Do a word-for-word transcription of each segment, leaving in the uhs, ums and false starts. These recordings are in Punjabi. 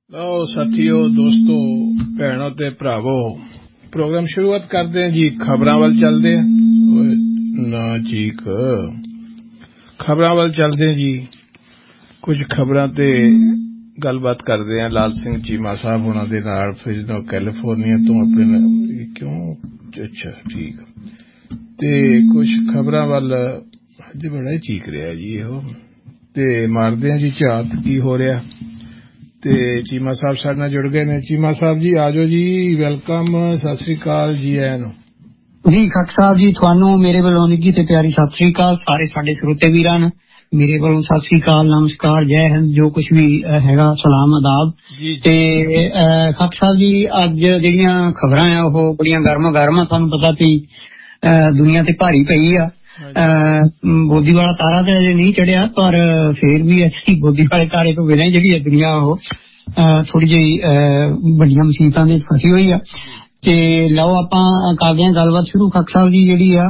ਲਓ ਸਾਥੀਓ, ਦੋਸਤੋ, ਭੈਣੋ ਤੇ ਭਰਾਵੋ, ਪ੍ਰੋਗਰਾਮ ਸ਼ੁਰੂਆਤ ਕਰਦੇ ਹਾਂ ਜੀ। ਖਬਰਾਂ ਵੱਲ ਚੱਲਦੇ ਹਾਂ ਨਾ ਚੀਕ ਖਬਰਾਂ ਵੱਲ ਚੱਲਦੇ ਹਾਂ ਜੀ। ਕੁਝ ਖਬਰਾਂ ਤੇ ਗੱਲਬਾਤ ਕਰਦੇ ਹਾਂ ਲਾਲ ਸਿੰਘ ਚੀਮਾ ਸਾਹਿਬ ਉਹਨਾਂ ਦੇ ਨਾਲ, ਫਿਰ ਜਦੋਂ ਕੈਲੀਫੋਰਨੀਆ ਤੋਂ ਆਪਣੇ ਕਿਉਂ ਅੱਛਾ ਠੀਕ ਤੇ ਕੁਝ ਖਬਰਾਂ ਵੱਲ ਅੱਜ ਬੜਾ ਹੀ ਚੀਕ ਰਿਹਾ ਜੀ ਇਹੋ, ਤੇ ਮਾਰਦੇ ਹਾਂ ਜੀ ਝਾਤ ਕੀ ਹੋ ਰਿਹਾ। ਤੇ ਚੀਮਾ ਸਾਹਿਬ ਸਾਡੇ ਨਾਲ ਜੁੜ ਗਏ ਨੇ। ਚੀਮਾ ਸਾਹਿਬ ਜੀ ਆ ਜਾਓ ਜੀ, ਵੈਲਕਮ, ਸਤਿ ਸ੍ਰੀ ਅਕਾਲ ਜੀ। ਆਇਆਂ ਨੂੰ ਜੀ ਖੱਟ ਸਾਹਿਬ ਜੀ, ਤੁਹਾਨੂੰ ਮੇਰੇ ਵੱਲੋਂ ਨਿੱਘੀ ਤੇ ਪਿਆਰੀ ਸਤਿ ਸ੍ਰੀ ਅਕਾਲ। ਸਾਰੇ ਸਾਡੇ ਸਰੋਤੇ ਵੀਰਾਂ ਨੂੰ ਮੇਰੇ ਵੱਲੋਂ ਸਤਿ ਸ੍ਰੀ ਅਕਾਲ, ਨਮਸਕਾਰ, ਜੈ ਹਿੰਦ, ਜੋ ਕੁਛ ਵੀ ਹੈਗਾ, ਸਲਾਮ, ਆਦਾਬ। ਤੇ ਖੱਟ ਸਾਹਿਬ ਜੀ, ਅੱਜ ਜਿਹੜੀਆਂ ਖਬਰਾਂ ਆ ਉਹ ਬੜੀਆਂ ਗਰਮ ਗਰਮ ਆ। ਤੁਹਾਨੂੰ ਪਤਾ ਵੀ ਦੁਨੀਆ ਤੇ ਭਾਰੀ ਪਈ ਆ। ਬੋਦੀ ਵਾਲਾ ਤਾਰਾ ਤਾਂ ਅਜੇ ਨਹੀਂ ਚੜਿਆ, ਪਰ ਫੇਰ ਵੀ ਅਸੀਂ ਬੋਦੀ ਵਾਲੇ ਤਾਰੇ ਤੋਂ ਬਿਨਾਂ ਜਿਹੜੀ ਹੈ ਦੁਨੀਆ ਉਹ ਥੋੜੀ ਜਿਹੀ ਵੱਡੀਆਂ ਮੁਸੀਬਤਾਂ ਦੇ ਫਸੀ ਹੋਈ ਆ। ਤੇ ਲਓ ਆਪਾਂ ਕਰਦੇ ਹਾਂ ਗੱਲਬਾਤ ਸ਼ੁਰੂ। ਖੱਟ ਸਾਹਿਬ ਜੀ, ਜਿਹੜੀ ਆ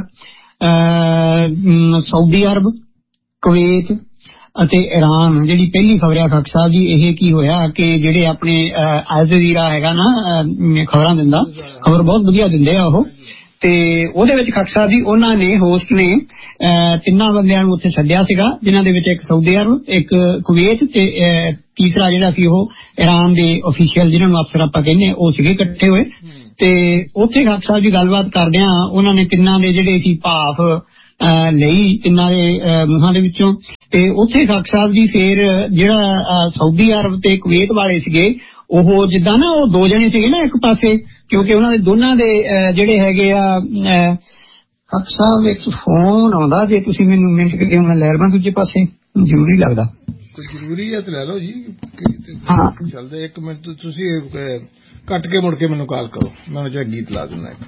ਸਾਊਦੀ ਅਰਬ, ਕੁਵੈਤ ਅਤੇ ਈਰਾਨ ਜਿਹੜੀ ਪਹਿਲੀ ਖਬਰ ਆ ਖੱਟ ਸਾਹਿਬ ਜੀ, ਇਹ ਕੀ ਹੋਇਆ ਕਿ ਜਿਹੜੇ ਆਪਣੇ ਅਲ ਜਜ਼ੀਰਾ ਹੈਗਾ ਨਾ ਖਬਰਾਂ ਦਿੰਦਾ, ਖਬਰ ਬਹੁਤ ਵਧੀਆ ਦਿੰਦੇ ਆ ਉਹ, ਤੇ ਉਹਦੇ ਵਿੱਚ ਖੱਟ ਸਾਹਿਬ ਜੀ ਉਹਨਾਂ ਨੇ ਹੋਸਟ ਨੇ ਤਿੰਨਾਂ ਬੰਦਿਆਂ ਨੂੰ ਉੱਥੇ ਸੱਦਿਆ ਸੀਗਾ, ਜਿਨ੍ਹਾਂ ਦੇ ਵਿੱਚ ਇੱਕ ਸਾਊਦੀ ਅਰਬ, ਇੱਕ ਕੁਵੈਤ ਤੇ ਤੀਸਰਾ ਜਿਹੜਾ ਸੀ ਉਹ ਈਰਾਨ ਦੇ ਅਫੀਸ਼ੀਅਲ ਜਿਹਨਾਂ ਨੂੰ ਅਫਸਰ ਆਪਾਂ ਕਹਿੰਦੇ ਉਹ ਸੀਗੇ ਇਕੱਠੇ ਹੋਏ। ਤੇ ਉੱਥੇ ਖੱਟ ਸਾਹਿਬ ਜੀ ਗੱਲਬਾਤ ਕਰਦਿਆਂ ਉਹਨਾਂ ਨੇ ਤਿੰਨਾਂ ਦੇ ਜਿਹੜੇ ਸੀ ਭਾਫ ਲਈ ਤਿੰਨਾਂ ਦੇ ਮੂੰਹਾਂ ਦੇ ਵਿੱਚੋਂ। ਤੇ ਉੱਥੇ ਖੱਟ ਸਾਹਿਬ ਜੀ ਫੇਰ ਜਿਹੜਾ ਸਾਊਦੀ ਅਰਬ ਤੇ ਕੁਵੈਤ ਵਾਲੇ ਸੀਗੇ ਉਹ ਜਿੱਦਾਂ ਨਾ ਉਹ ਦੋ ਜਣੇ ਸੀਗੇ ਨਾ ਇੱਕ ਪਾਸੇ, ਕਿਉਂਕਿ ਉਹਨਾਂ ਦੇ ਦੋਨਾਂ ਦੇ ਜਿਹੜੇ ਹੈਗੇ ਆ ਖੱਟ ਸਾਹਿਬ ਇੱਕ ਫੋਨ ਆਉਂਦਾ, ਜੇ ਤੁਸੀਂ ਮੈਨੂੰ ਮਿੰਟ ਕੇ ਮੈਂ ਲੈ ਲਵਾਂ ਦੂਜੇ ਪਾਸੇ, ਜ਼ਰੂਰੀ ਲੱਗਦਾ ਜ਼ਰੂਰੀ ਹੈ ਤੇ ਲੈ ਲਓ ਜੀ। ਹਾਂ ਚੱਲਦੇ ਇੱਕ ਮਿੰਟ, ਤੁਸੀਂ ਕੱਟ ਕੇ ਮੁੜ ਕੇ ਮੈਨੂੰ ਕਾਲ ਕਰੋ, ਮੈਂ ਚਾਹੇ ਗੀਤ ਲਾ ਦਿੰਦਾ ਇੱਕ।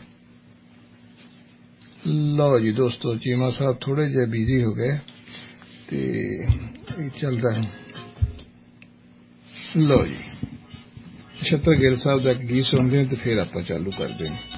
ਲਓ ਜੀ ਦੋਸਤੋ, ਚੀਮਾ ਸਾਹਿਬ ਥੋੜੇ ਜਿਹੇ ਬਿਜ਼ੀ ਹੋ ਗਏ ਤੇ ਇਹ ਚੱਲਦਾ ਹੈ। ਲਓ ਜੀ, ਨਛੱਤਰ ਗਿੱਲ ਸਾਹਿਬ ਦਾ ਇੱਕ ਗੀਤ ਸੁਣਦੇ ਹਾਂ ਤੇ ਫਿਰ ਆਪਾਂ ਚਾਲੂ ਕਰਦੇ ਹਾਂ।